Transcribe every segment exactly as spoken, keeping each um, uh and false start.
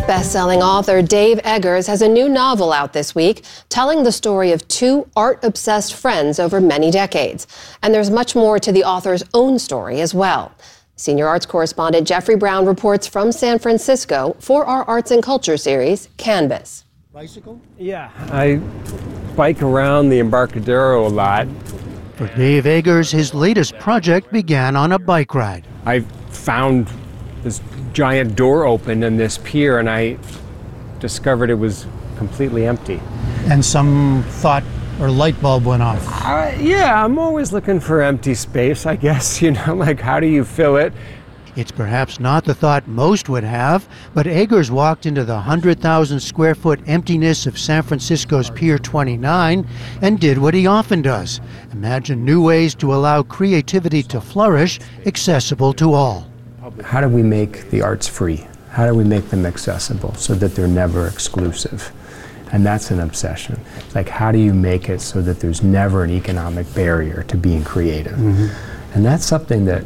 Best-selling author Dave Eggers has a new novel out this week telling the story of two art-obsessed friends over many decades. And there's much more to the author's own story as well. Senior arts correspondent Jeffrey Brown reports from San Francisco for our Arts and Culture series, Canvas. Bicycle? Yeah, I bike around the Embarcadero a lot. For Dave Eggers, his latest project began on a bike ride. I found this giant door open in this pier and I discovered it was completely empty. And some thought or light bulb went off. Uh, yeah, I'm always looking for empty space, I guess, you know, like how do you fill it? It's perhaps not the thought most would have, but Eggers walked into the one hundred thousand square foot emptiness of San Francisco's Pier twenty-nine and did what he often does, imagine new ways to allow creativity to flourish, accessible to all. How do we make the arts free? How do we make them accessible so that they're never exclusive? And that's an obsession. It's like, how do you make it so that there's never an economic barrier to being creative? Mm-hmm. And that's something that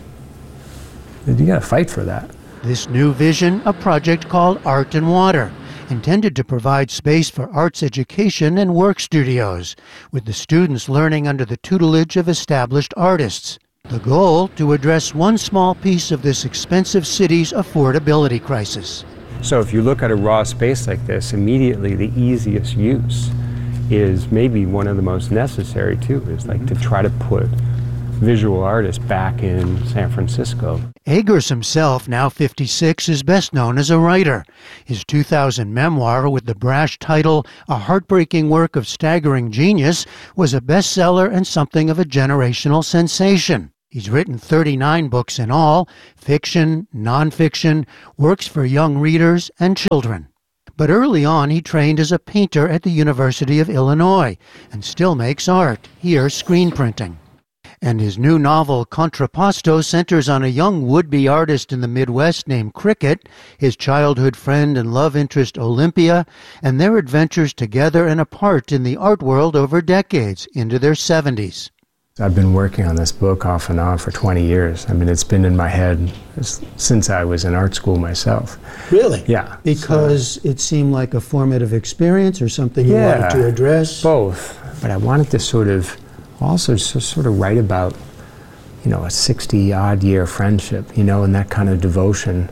you gotta fight for that. This new vision, a project called Art and Water, intended to provide space for arts education and work studios, with the students learning under the tutelage of established artists. The goal, to address one small piece of this expensive city's affordability crisis. So if you look at a raw space like this, immediately the easiest use is maybe one of the most necessary too, is like to try to put visual artists back in San Francisco. Eggers himself, now fifty-six, is best known as a writer. His two thousand memoir with the brash title, A Heartbreaking Work of Staggering Genius, was a bestseller and something of a generational sensation. He's written thirty-nine books in all, fiction, nonfiction, works for young readers and children. But early on he trained as a painter at the University of Illinois and still makes art, here screen printing. And his new novel, Contrapposto, centers on a young would-be artist in the Midwest named Cricket, his childhood friend and love interest Olympia, and their adventures together and apart in the art world over decades, into their seventies. I've been working on this book off and on for twenty years. I mean, it's been in my head since I was in art school myself. Really? Yeah. Because so, it seemed like a formative experience or something you yeah, wanted to address? Both. But I wanted to sort of also sort of write about, you know, a sixty-odd year friendship, you know, and that kind of devotion.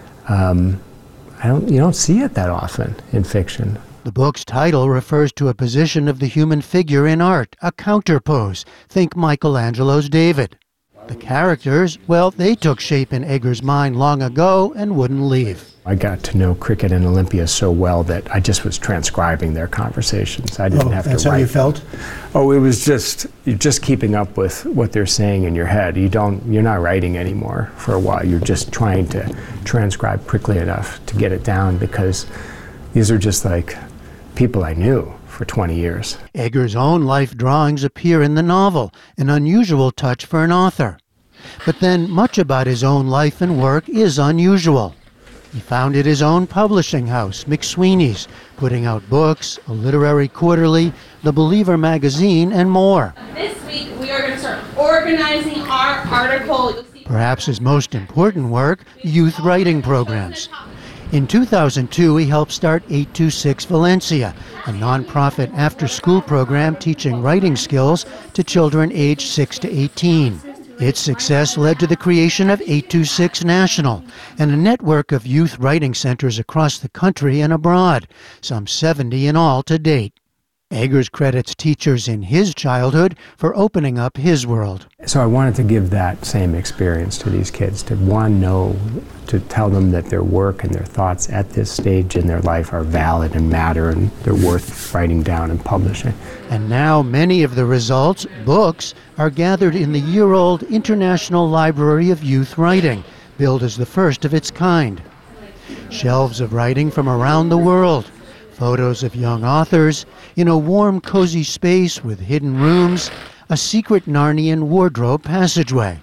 Um, I don't, you don't see it that often in fiction. The book's title refers to a position of the human figure in art, a counterpose. Think Michelangelo's David. The characters, well, they took shape in Eggers' mind long ago and wouldn't leave. I got to know Cricket and Olympia so well that I just was transcribing their conversations. I didn't oh, have to write. That's how you felt? Oh, it was just, you're just keeping up with what they're saying in your head. You don't, you're not writing anymore for a while. You're just trying to transcribe quickly enough to get it down, because these are just like people I knew for twenty years. Eggers' own life drawings appear in the novel, an unusual touch for an author. But then much about his own life and work is unusual. He founded his own publishing house, McSweeney's, putting out books, a literary quarterly, The Believer magazine, and more. This week we are going to start organizing our article. Perhaps his most important work, youth writing programs. In two thousand two, he helped start eight two six Valencia, a nonprofit after-school program teaching writing skills to children aged six to eighteen. Its success led to the creation of eight two six National, and a network of youth writing centers across the country and abroad, some seventy in all to date. Eggers credits teachers in his childhood for opening up his world. So I wanted to give that same experience to these kids, to one, know, to tell them that their work and their thoughts at this stage in their life are valid and matter, and they're worth writing down and publishing. And now many of the results, books, are gathered in the year-old International Library of Youth Writing, billed as the first of its kind. Shelves of writing from around the world, photos of young authors in a warm, cozy space with hidden rooms, a secret Narnian wardrobe passageway.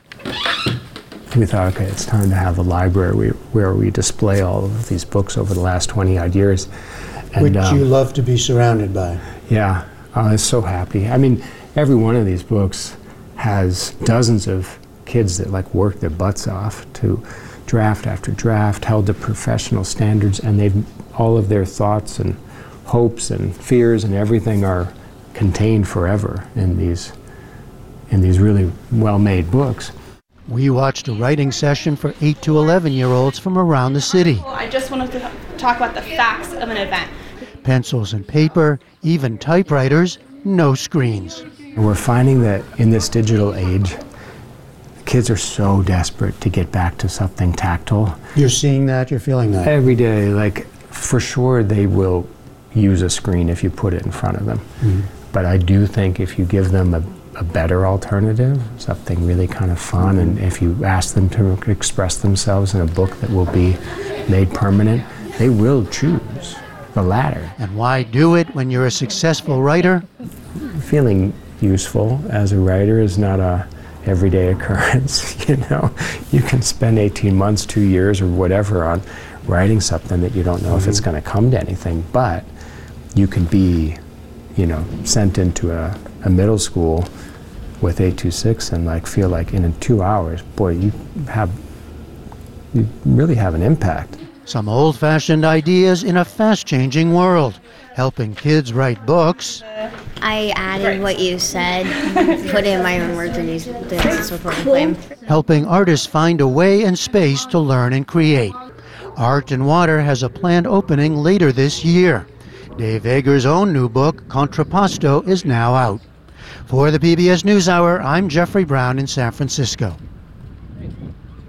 We thought, okay, it's time to have a library where we display all of these books over the last twenty-odd years. And, Which um, you love to be surrounded by. Yeah, I was so happy. I mean, every one of these books has dozens of kids that like work their butts off to draft after draft, held to professional standards, and they've all of their thoughts and hopes and fears and everything are contained forever in these in these really well-made books. We watched a writing session for eight to eleven year olds from around the city. I just wanted to talk about the facts of an event. Pencils and paper, even typewriters, no screens. And we're finding that in this digital age, kids are so desperate to get back to something tactile. You're seeing that, you're feeling that? Every day, like, for sure they will use a screen if you put it in front of them. Mm-hmm. But I do think if you give them a, a better alternative, something really kind of fun, and if you ask them to express themselves in a book that will be made permanent, they will choose the latter. And why do it when you're a successful writer? Feeling useful as a writer is not a everyday occurrence. You know, you can spend eighteen months, two years, or whatever on writing something that you don't know mm-hmm. if it's going to come to anything, but you can be, you know, sent into a, a middle school with eight two six and like feel like in two hours, boy, you have, you really have an impact. Some old-fashioned ideas in a fast-changing world, helping kids write books. I added what you said, put in my own words, and used this support claim. Helping artists find a way and space to learn and create. Art and Water has a planned opening later this year. Dave Eggers' own new book, Contrapposto, is now out. For the P B S NewsHour, I'm Jeffrey Brown in San Francisco.